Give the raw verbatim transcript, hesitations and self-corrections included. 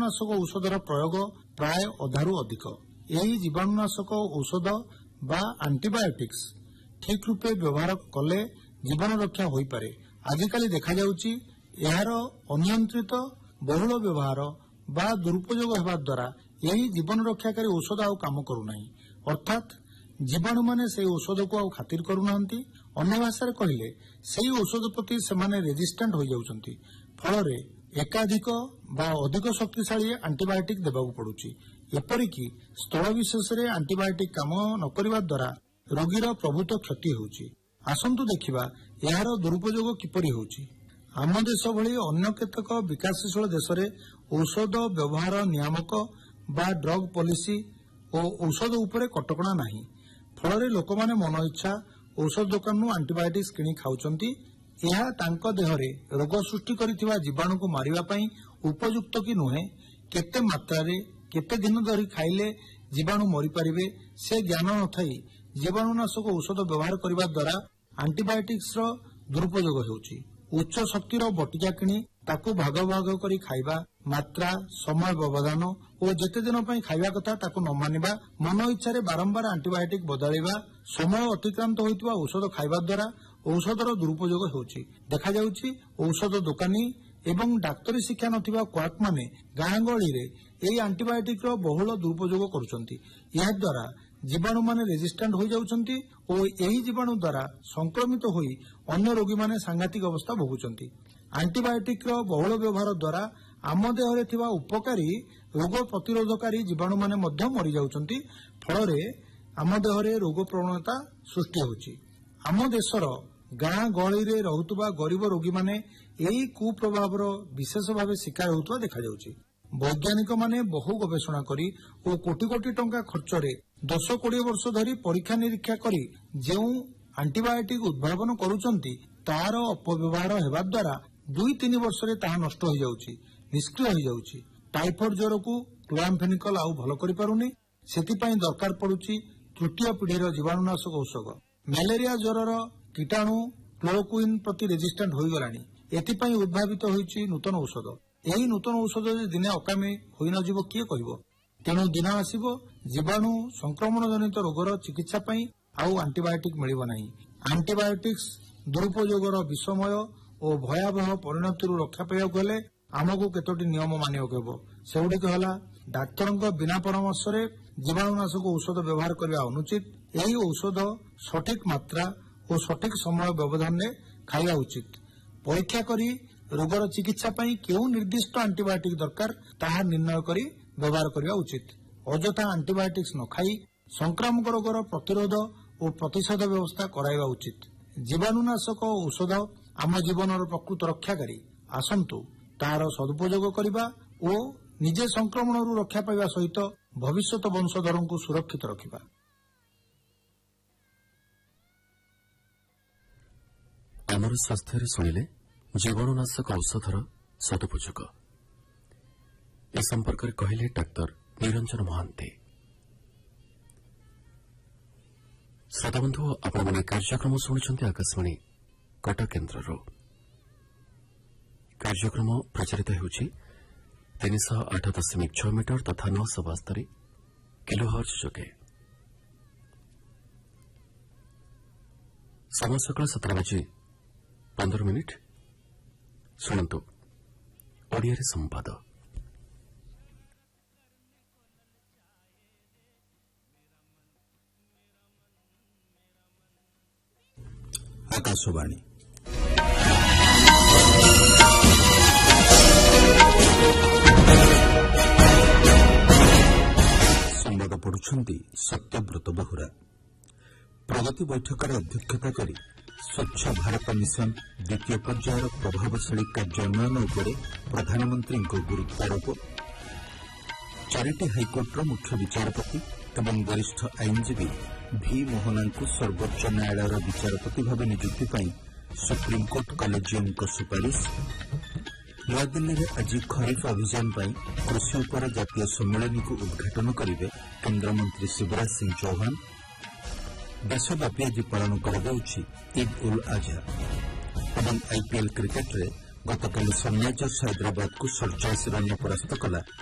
ଜୀବାଣୁନାଶକ ଔଷଧର ପ୍ରୟୋଗ ପ୍ରାୟ ଅଧାରୁ ଅଧିକ। ଏହି ଜୀବାଣୁନାଶକ ଔଷଧ ବା ଆଣ୍ଟିବାୟୋଟିକ୍ସ ଠିକ୍ ରୂପେ ବ୍ୟବହାର କଲେ ଜୀବନ ରକ୍ଷା ହୋଇପାରେ। ଆଜିକାଲି ଦେଖାଯାଉଛି ଏହାର ଅନିୟନ୍ତ୍ରିତ ବହୁଳ ବ୍ୟବହାର ବା ଦୁରୁପଯୋଗ ହେବା ଦ୍ୱାରା ଏହି ଜୀବନ ରକ୍ଷାକାରୀ ଔଷଧ ଆଉ କାମ କରୁନାହିଁ। ଅର୍ଥାତ୍ ଜୀବାଣୁମାନେ ସେହି ଔଷଧକୁ ଆଉ ଖାତିର କରୁନାହାନ୍ତି। ଅନ୍ୟ ଭାଷାରେ କହିଲେ ସେହି ଔଷଧ ପ୍ରତି ସେମାନେ ରେଜିଷ୍ଟାଣ୍ଟ ହୋଇଯାଉଛନ୍ତି। ଫଳରେ ଏକାଧିକ ବା ଅଧିକ ଶକ୍ତିଶାଳୀ ଆଣ୍ଟିବାୟୋଟିକ୍ ଦେବାକୁ ପଡୁଛି। ଏପରିକି ସ୍ଥଳ ବିଶେଷରେ ଆଣ୍ଟିବାୟୋଟିକ୍ କାମ ନ କରିବା ଦ୍ୱାରା ରୋଗୀର ପ୍ରଭୂତ କ୍ଷତି ହେଉଛି। ଆସନ୍ତୁ ଦେଖିବା ଏହାର ଦୁରୁପଯୋଗ କିପରି ହେଉଛି। ଆମ ଦେଶ ଭଳି ଅନ୍ୟ କେତେକ ବିକାଶଶୀଳ ଦେଶରେ ଔଷଧ ବ୍ୟବହାର ନିୟାମକ ବା ଡ୍ରଗ୍ ପଲିସି ଓ ଔଷଧ ଉପରେ କଟକଣା ନାହିଁ। ଫଳରେ ଲୋକମାନେ ମନ ଇଚ୍ଛା ଔଷଧ ଦୋକାନରୁ ଆଣ୍ଟିବାୟୋଟିକ୍ସ କିଣି ଖାଉଛନ୍ତି। ଏହା ତାଙ୍କ ଦେହରେ ରୋଗ ସୃଷ୍ଟି କରିଥିବା ଜୀବାଣୁକୁ ମାରିବା ପାଇଁ ଉପଯୁକ୍ତ କି ନୁହେଁ, କେତେ ମାତ୍ରାରେ କେତେ ଦିନ ଧରି ଖାଇଲେ ଜୀବାଣୁ ମରିପାରିବେ ସେ ଜ୍ଞାନ ନଥାଇ ଜୀବାଣୁନାଶକ ଔଷଧ ବ୍ୟବହାର କରିବା ଦ୍ୱାରା ଆଣ୍ଟିବାୟୋଟିକ୍ସର ଦୁରୁପଯୋଗ ହେଉଛି। ଉଚ୍ଚ ଶକ୍ତିର ବଟିକା କିଣି ତାକୁ ଭାଗ ଭାଗ କରି ଖାଇବା, ମାତ୍ରା ସମୟ ବ୍ୟବଧାନ ଓ ଯେତେ ଦିନ ପାଇଁ ଖାଇବା କଥା ତାକୁ ନ ମାନିବା, ମନ ଇଚ୍ଛାରେ ବାରମ୍ବାର ଆଣ୍ଟିବାୟୋଟିକ୍ ବଦଳାଇବା, ସମୟ ଅତିକ୍ରାନ୍ତ ହୋଇଥିବା ଔଷଧ ଖାଇବା ଦ୍ୱାରା ଔଷଧର ଦୁରୁପଯୋଗ ହେଉଛି। ଦେଖାଯାଉଛି ଔଷଧ ଦୋକାନୀ ଏବଂ ଡାକ୍ତରୀ ଶିକ୍ଷା ନଥିବା କ୍ୱାର୍କମାନେ ଗାଁ ଗହଳିରେ ଏହି ଆଣ୍ଟିବାୟୋଟିକ୍ର ବହୁଳ ଦୁରୁପଯୋଗ କରୁଛନ୍ତି। ଏହାଦ୍ୱାରା ଜୀବାଣୁମାନେ ରେଜିଷ୍ଟାଣ୍ଟ ହୋଇଯାଉଛନ୍ତି ଓ ଏହି ଜୀବାଣୁ ଦ୍ୱାରା ସଂକ୍ରମିତ ହୋଇ ଅନ୍ୟ ରୋଗୀମାନେ ସାଂଘାତିକ ଅବସ୍ଥା ଭୋଗୁଛନ୍ତି। ଆଣ୍ଟିବାୟୋଟିକ୍ର ବହୁଳ ବ୍ୟବହାର ଦ୍ୱାରା ଆମ ଦେହରେ ଥିବା ଉପକାରୀ ରୋଗ ପ୍ରତିରୋଧକାରୀ ଜୀବାଣୁମାନେ ମଧ୍ୟ ମରିଯାଉଛନ୍ତି। ଫଳରେ ଆମ ଦେହରେ ରୋଗ ପ୍ରବଣତା ସୃଷ୍ଟି ହେଉଛି। ଆମ ଦେଶର ଗାଁ ଗହଳିରେ ରହୁଥିବା ଗରିବ ରୋଗୀମାନେ ଏହି କୁପ୍ରଭାବର ବିଶେଷ ଭାବେ ଶିକାର ହେଉଥିବା ଦେଖାଯାଉଛି। ବୈଜ୍ଞାନିକମାନେ ବହୁ ଗବେଷଣା କରି ଓ କୋଟି କୋଟି ଟଙ୍କା ଖର୍ଚ୍ଚରେ ଦଶ କୋଡ଼ିଏ ବର୍ଷ ଧରି ପରୀକ୍ଷା ନିରୀକ୍ଷା କରି ଯେଉଁ ଆଣ୍ଟିବାୟୋଟିକ୍ ଉଦ୍ଭାବନ କରୁଛନ୍ତି, ତାହାର ଅପବ୍ୟବହାର ହେବା ଦ୍ୱାରା ଦୁଇ ତିନି ବର୍ଷରେ ତାହା ନଷ୍ଟ ହୋଇଯାଉଛି, ନିଷ୍କ୍ରିୟ ହୋଇଯାଉଛି। ଟାଇଫଏଡ୍ ଜ୍ୱରକୁ କ୍ଲୋରାମ୍ଫେନିକଲ୍ ଆଉ ଭଲ କରିପାରୁନି। ସେଥିପାଇଁ ଦରକାର ପଡୁଛି ତୃତୀୟ ପିଢ଼ିର ଜୀବାଣୁନାଶକ ଔଷଧ। ମ୍ୟାଲେରିଆ ଜ୍ୱରର କୀଟାଣୁ କ୍ଲୋରୋକୁଇନ୍ ପ୍ରତି ରେଜିଷ୍ଟାଣ୍ଟ ହୋଇଗଲାଣି। ଏଥିପାଇଁ ଉଦ୍ଭାବିତ ହୋଇଛି ନୂତନ ଔଷଧ। ଏହି ନୂତନ ଔଷଧ ଯଦି ଦିନେ ଅକାମୀ ହୋଇନଯିବ କିଏ କହିବ? ତେଣୁ ଦିନ ଆସିବ ଜୀବାଣୁ ସଂକ୍ରମଣ ଜନିତ ରୋଗର ଚିକିତ୍ସା ପାଇଁ ଆଉ ଆଣ୍ଟିବାୟୋଟିକ୍ ମିଳିବ ନାହିଁ। ଆଣ୍ଟିବାୟୋଟିକ୍ସ ଦୁରୁପଯୋଗର ବିଷମୟ ଓ ଭୟାବହ ପରିଣତିରୁ ରକ୍ଷା ପାଇବାକୁ ହେଲେ ଆମକୁ କେତୋଟି ନିୟମ ମାନିବାକୁ ହେବ। ସେଗୁଡ଼ିକ ହେଲା ଡାକ୍ତରଙ୍କ ବିନା ପରାମର୍ଶରେ ଜୀବାଣୁନାଶକ ଔଷଧ ବ୍ୟବହାର କରିବା ଅନୁଚିତ। ଏହି ଔଷଧ ସଠିକ୍ ମାତ୍ରା ଓ ସଠିକ୍ ସମୟ ବ୍ୟବଧାନରେ ଖାଇବା ଉଚିତ। ପରୀକ୍ଷା କରି ରୋଗର ଚିକିତ୍ସା ପାଇଁ କେଉଁ ନିର୍ଦ୍ଦିଷ୍ଟ ଆଣ୍ଟିବାୟୋଟିକ୍ ଦରକାର ତାହା ନିର୍ଣ୍ଣୟ କରି ବ୍ୟବହାର କରିବା ଉଚିତ। ଅଯଥା ଆଣ୍ଟିବାୟୋଟିକ୍ସ ନ ଖାଇ ସଂକ୍ରାମକ ରୋଗର ପ୍ରତିରୋଧ ଓ ପ୍ରତିଷେଧ ବ୍ୟବସ୍ଥା କରାଇବା ଉଚିତ। ଜୀବାଣୁନାଶକ ଔଷଧ ଆମ ଜୀବନର ପ୍ରକୃତ ରକ୍ଷାକାରୀ। ଆସନ୍ତୁ ତାହାର ସଦୁପଯୋଗ କରିବା ଓ ନିଜେ ସଂକ୍ରମଣରୁ ରକ୍ଷା ପାଇବା ସହିତ ଭବିଷ୍ୟତ ବଂଶଧରଙ୍କୁ ସୁରକ୍ଷିତ ରଖିବା। ଆମର ସ୍ୱାସ୍ଥ୍ୟରେ ଶୁଣିଲେ ଜୀବାଣୁନାଶକ ଔଷଧର ସଦୁପଯୋଗ। ଏ ସମ୍ପର୍କରେ କହିଲେ ଡାକ୍ତର ନିରଞ୍ଜନ ମହାନ୍ତି। ଶ୍ରୋତାବନ୍ଧୁ, ଆପଣମାନେ କାର୍ଯ୍ୟକ୍ରମ ଶୁଣୁଛନ୍ତି ଆକାଶବାଣୀ କଟକ କେନ୍ଦ୍ରରୁ। କାର୍ଯ୍ୟକ୍ରମ ପ୍ରଚାରିତ ହେଉଛି ତିନିଶହ ଆଠ ଦଶମିକ ଛଅ ମିଟର ତଥା ନଅଶହ ବାସ୍ତରୀ କିଲୋ ହର୍ଜ ଯୋଗେ। ସମୟ ସକାଳ ସତର ବାଜି ପନ୍ଦର ମିନିଟ୍। ଶୁଣନ୍ତୁ ଓଡ଼ିଆରେ ସମ୍ବାଦ। ଆକାଶବାଣୀ ସମ୍ବାଦ ପଢୁଛନ୍ତି ସତ୍ୟବ୍ରତ ବେହୁରା। ପ୍ରଗତି ବୈଠକରେ ଅଧ୍ୟକ୍ଷତା କରି ସ୍ୱଚ୍ଛ ଭାରତ ମିଶନ ଦ୍ୱିତୀୟ ପର୍ଯ୍ୟାୟର ପ୍ରଭାବଶାଳୀ କାର୍ଯ୍ୟାନ୍ୱୟନ ଉପରେ ପ୍ରଧାନମନ୍ତ୍ରୀଙ୍କ ଗୁରୁତ୍ୱାରୋପ। ଚାରିଟି ହାଇକୋର୍ଟର ମୁଖ୍ୟ ବିଚାରପତି ଏବଂ ବରିଷ୍ଠ ଆଇନଜୀବୀ ଭି ମୋହନାଙ୍କୁ ସର୍ବୋଚ୍ଚ ନ୍ୟାୟାଳୟର ବିଚାରପତି ଭାବେ ନିଯୁକ୍ତି ପାଇଁ ସୁପ୍ରିମକୋର୍ଟ କଲେଜିୟମଙ୍କ ସୁପାରିଶ। ନୂଆଦିଲ୍ଲୀରେ ଆଜି ଖରିଫ ଅଭିଯାନ ପାଇଁ କୃଷି ଉପର ଜାତୀୟ ସମ୍ମିଳନୀକୁ ଉଦ୍ଘାଟନ କରିବେ କେନ୍ଦ୍ରମନ୍ତ୍ରୀ ଶିବରାଜ ସିଂ ଚୌହାନ। ଦେଶବ୍ୟାପୀ ଆଜି ପାଳନ କରାଯାଉଛି ଇଦ୍ ଉଲ୍ ଆଝା। ଏବଂ ଆଇପିଏଲ୍ କ୍ରିକେଟରେ ଗତକାଲି ସନ୍ରାଇଜର୍ସ ହାଇଦ୍ରାବାଦକୁ ସତଚାଳିଶ ରନ୍ରେ ପରାସ୍ତ କଲା